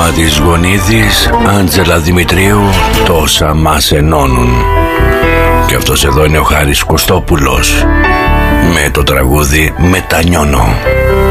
Μάτης Γονίδης, Άντζελα Δημητρίου, τόσα μας ενώνουν. Και αυτός εδώ είναι ο Χάρης Κωστόπουλος με το τραγούδι «Μετανιώνω».